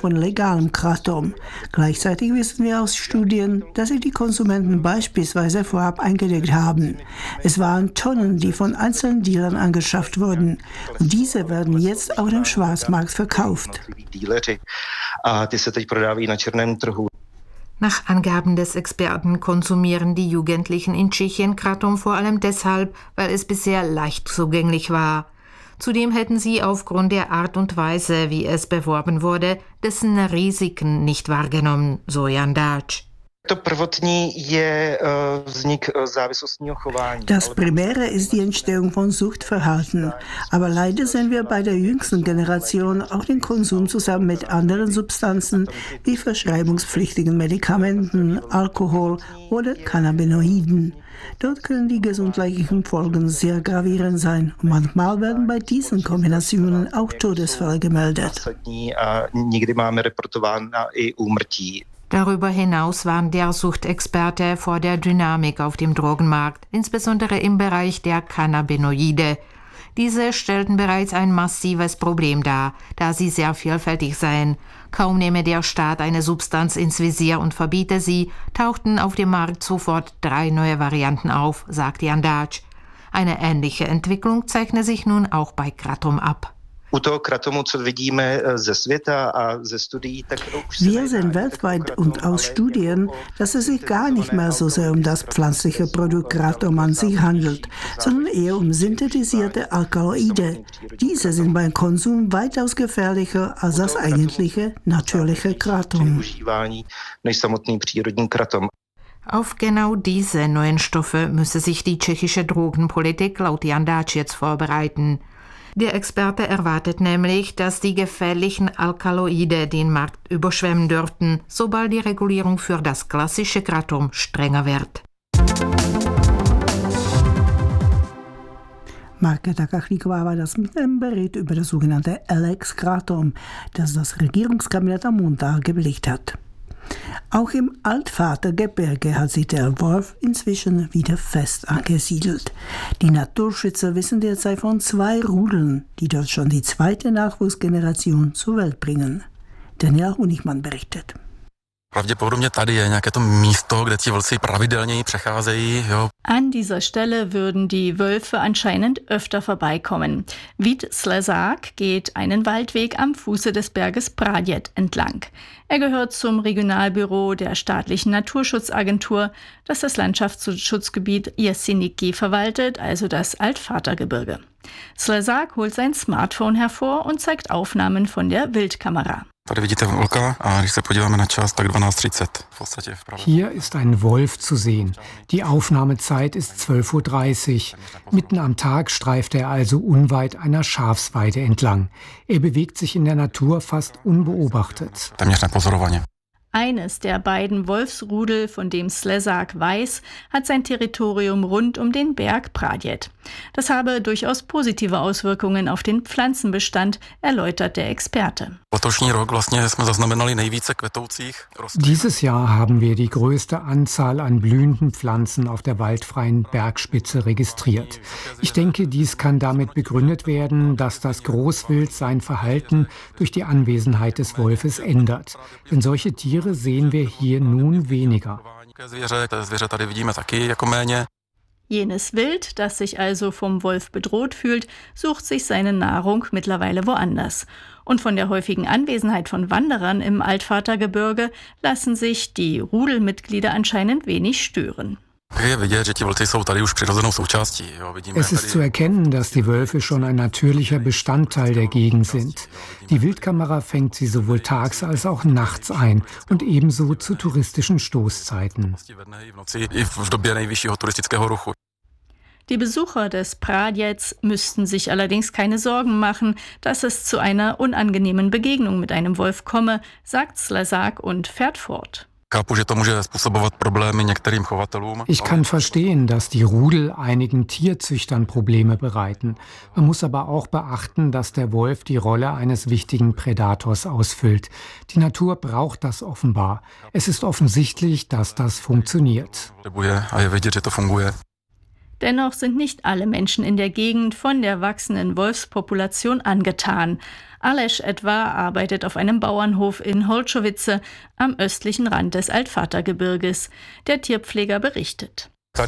von legalem Kratom. Gleichzeitig wissen wir aus Studien, dass sich die Konsumenten beispielsweise vorab eingedeckt haben. Es waren Tonnen, die von einzelnen Dealern angeschafft wurden. Und diese werden jetzt auf dem Schwarzmarkt verkauft. Nach Angaben des Experten konsumieren die Jugendlichen in Tschechien Kratom vor allem deshalb, weil es bisher leicht zugänglich war. Zudem hätten sie aufgrund der Art und Weise, wie es beworben wurde, dessen Risiken nicht wahrgenommen, so Jandáč. Das Primäre ist die Entstehung von Suchtverhalten. Aber leider sehen wir bei der jüngsten Generation auch den Konsum zusammen mit anderen Substanzen wie verschreibungspflichtigen Medikamenten, Alkohol oder Cannabinoiden. Dort können die gesundheitlichen Folgen sehr gravierend sein. Und manchmal werden bei diesen Kombinationen auch Todesfälle gemeldet. Darüber hinaus warnt der Suchtexperte vor der Dynamik auf dem Drogenmarkt, insbesondere im Bereich der Cannabinoide. Diese stellten bereits ein massives Problem dar, da sie sehr vielfältig seien. Kaum nehme der Staat eine Substanz ins Visier und verbiete sie, tauchten auf dem Markt sofort 3 neue Varianten auf, sagt Jandáč. Eine ähnliche Entwicklung zeichne sich nun auch bei Kratom ab. Wir sehen weltweit und aus Studien, dass es sich gar nicht mehr so sehr um das pflanzliche Produkt Kratom an sich handelt, sondern eher um synthetisierte Alkaloide. Diese sind beim Konsum weitaus gefährlicher als das eigentliche natürliche Kratom. Auf genau diese neuen Stoffe müsse sich die tschechische Drogenpolitik laut Jandáč jetzt vorbereiten. Der Experte erwartet nämlich, dass die gefährlichen Alkaloide den Markt überschwemmen dürften, sobald die Regulierung für das klassische Kratom strenger wird. Markéta Kachlíková war das mit einem Bericht über das sogenannte Alex Kratom, das das Regierungskabinett am Montag gebilligt hat. Auch im Altvatergebirge hat sich der Wolf inzwischen wieder fest angesiedelt. Die Naturschützer wissen derzeit von 2 Rudeln, die dort schon die 2. Nachwuchsgeneration zur Welt bringen. Daniel Honigmann berichtet. Pravděpodobně tady je nějaké to místo, kde ti vlci pravidelněji přecházejí. Jo. An dieser Stelle würden die Wölfe anscheinend öfter vorbeikommen. Vít Slezák geht einen Waldweg am Fuße des Berges Praděd entlang. Er gehört zum Regionalbüro der staatlichen Naturschutzagentur, das das Landschaftsschutzgebiet Jeseníky verwaltet, also das Altvatergebirge. Slezák holt sein Smartphone hervor und zeigt Aufnahmen von der Wildkamera. Hier ist ein Wolf zu sehen. Die Aufnahmezeit ist 12:30 Uhr. Mitten am Tag streift er also unweit einer Schafsweide entlang. Er bewegt sich in der Natur fast unbeobachtet. Eines der beiden Wolfsrudel, von dem Slezák weiß, hat sein Territorium rund um den Berg Praděd. Das habe durchaus positive Auswirkungen auf den Pflanzenbestand, erläutert der Experte. Dieses Jahr haben wir die größte Anzahl an blühenden Pflanzen auf der waldfreien Bergspitze registriert. Ich denke, dies kann damit begründet werden, dass das Großwild sein Verhalten durch die Anwesenheit des Wolfes ändert. Denn solche Tiere sehen wir hier nun weniger. Jenes Wild, das sich also vom Wolf bedroht fühlt, sucht sich seine Nahrung mittlerweile woanders. Und von der häufigen Anwesenheit von Wanderern im Altvatergebirge lassen sich die Rudelmitglieder anscheinend wenig stören. Es ist zu erkennen, dass die Wölfe schon ein natürlicher Bestandteil der Gegend sind. Die Wildkamera fängt sie sowohl tags als auch nachts ein und ebenso zu touristischen Stoßzeiten. Die Besucher des Praděds müssten sich allerdings keine Sorgen machen, dass es zu einer unangenehmen Begegnung mit einem Wolf komme, sagt Slezák und fährt fort. Ich kann verstehen, dass die Rudel einigen Tierzüchtern Probleme bereiten. Man muss aber auch beachten, dass der Wolf die Rolle eines wichtigen Prädators ausfüllt. Die Natur braucht das offenbar. Es ist offensichtlich, dass das funktioniert. Dennoch sind nicht alle Menschen in der Gegend von der wachsenden Wolfspopulation angetan. Aleš etwa arbeitet auf einem Bauernhof in Holčovice am östlichen Rand des Altvatergebirges. Der Tierpfleger berichtet.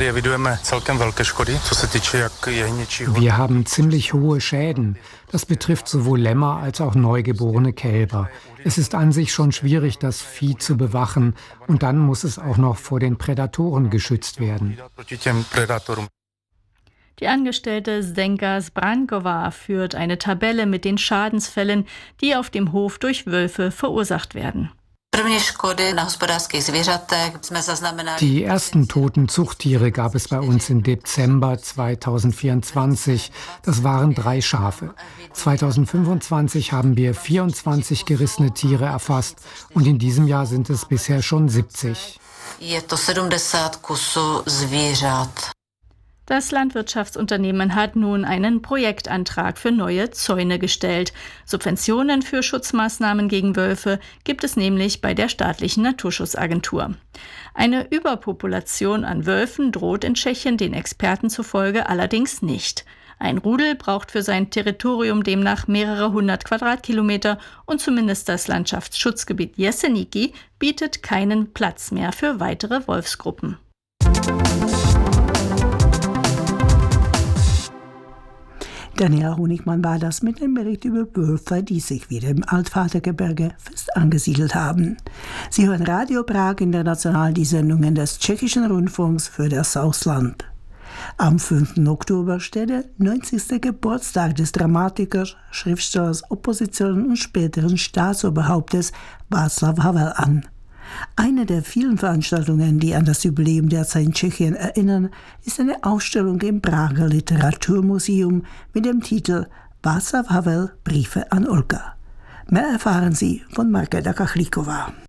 Wir haben ziemlich hohe Schäden. Das betrifft sowohl Lämmer als auch neugeborene Kälber. Es ist an sich schon schwierig, das Vieh zu bewachen. Und dann muss es auch noch vor den Prädatoren geschützt werden. Die Angestellte Zdenka Zbrankova führt eine Tabelle mit den Schadensfällen, die auf dem Hof durch Wölfe verursacht werden. Die ersten toten Zuchttiere gab es bei uns im Dezember 2024. Das waren 3 Schafe. 2025 haben wir 24 gerissene Tiere erfasst und in diesem Jahr sind es bisher schon 70. Das Landwirtschaftsunternehmen hat nun einen Projektantrag für neue Zäune gestellt. Subventionen für Schutzmaßnahmen gegen Wölfe gibt es nämlich bei der staatlichen Naturschutzagentur. Eine Überpopulation an Wölfen droht in Tschechien den Experten zufolge allerdings nicht. Ein Rudel braucht für sein Territorium demnach mehrere 100 Quadratkilometer und zumindest das Landschaftsschutzgebiet Jeseniki bietet keinen Platz mehr für weitere Wolfsgruppen. Daniela Honigmann war das mit dem Bericht über Wölfe, die sich wieder im Altvatergebirge fest angesiedelt haben. Sie hören Radio Prag International, die Sendungen des Tschechischen Rundfunks für das Ausland. Am 5. Oktober steht der 90. Geburtstag des Dramatikers, Schriftstellers, Opposition und späteren Staatsoberhauptes Václav Havel an. Eine der vielen Veranstaltungen, die an das Jubiläum derzeit in Tschechien erinnern, ist eine Ausstellung im Prager Literaturmuseum mit dem Titel Václav Havel – Briefe an Olga. Mehr erfahren Sie von Markéta Kachlíková.